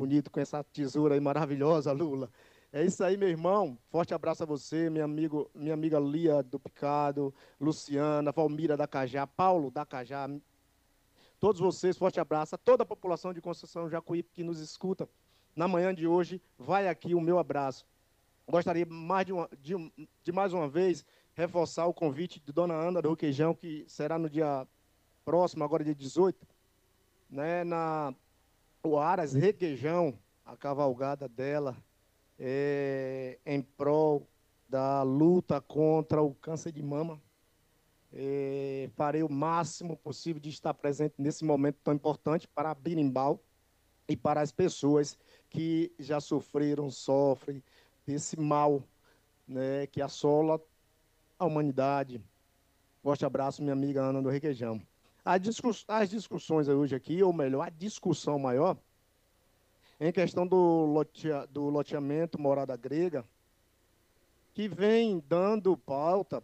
bonito com essa tesoura aí maravilhosa, Lula. É isso aí, meu irmão. Forte abraço a você, minha amiga Lia do Picado, Luciana, Valmira da Cajá, Paulo da Cajá. Todos vocês, forte abraço. A toda a população de Conceição Jacuípe que nos escuta na manhã de hoje, vai aqui o meu abraço. Gostaria de mais uma vez reforçar o convite de Dona Ana do Requeijão, que será no dia próximo, agora dia 18, né, na o Aras Requeijão, a cavalgada dela, em prol da luta contra o câncer de mama. Farei o máximo possível de estar presente nesse momento tão importante para Birimbau e para as pessoas que já sofreram, sofrem desse mal, né, que assola a humanidade. Forte abraço, minha amiga Ana do Requeijão. As discussões hoje aqui, ou melhor, a discussão maior, em questão do loteamento morada grega, que vem dando pauta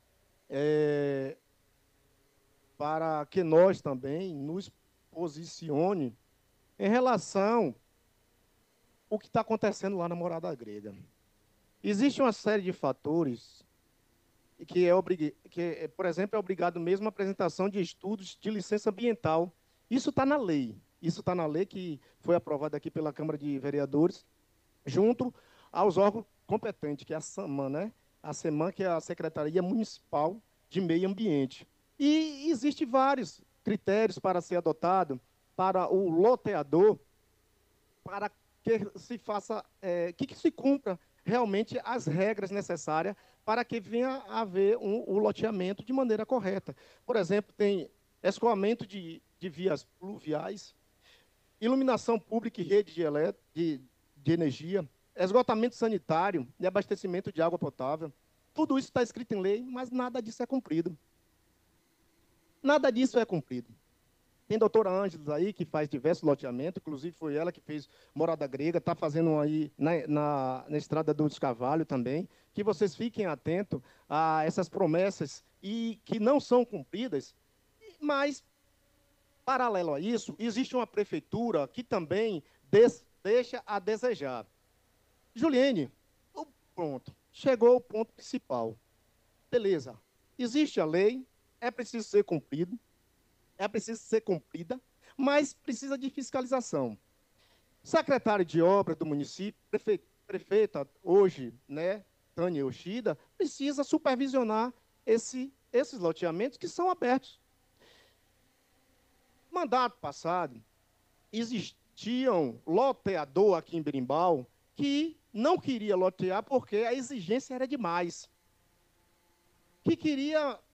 para que nós também nos posicione em relação ao que está acontecendo lá na morada grega. Existe uma série de fatores que, por exemplo, é obrigado mesmo a apresentação de estudos de licença ambiental. Isso está na lei. Isso está na lei que foi aprovada aqui pela Câmara de Vereadores, junto aos órgãos competentes, que é a SAMAN, né? A SEMAN, que é a Secretaria Municipal de Meio Ambiente. E existem vários critérios para ser adotado para o loteador, para que se faça, que se cumpra realmente as regras necessárias para que venha a haver o loteamento de maneira correta. Por exemplo, tem escoamento de vias pluviais, iluminação pública e rede de energia, esgotamento sanitário e abastecimento de água potável. Tudo isso está escrito em lei, mas nada disso é cumprido. Nada disso é cumprido. Tem a doutora Ângeles aí, que faz diversos loteamentos, inclusive foi ela que fez Morada Grega, está fazendo aí na Estrada do Descavalho também, que vocês fiquem atentos a essas promessas e que não são cumpridas, mas, paralelo a isso, existe uma prefeitura que também deixa a desejar. Juliene, pronto, chegou o ponto principal. Beleza, existe a lei, é preciso ser cumprido, é preciso ser cumprida, mas precisa de fiscalização. Secretário de Obras do município, prefeita hoje, né, Tânia Yoshida, precisa supervisionar esses loteamentos que são abertos. Mandato passado, existiam loteador aqui em Berimbau que não queria lotear porque a exigência era demais. Que queria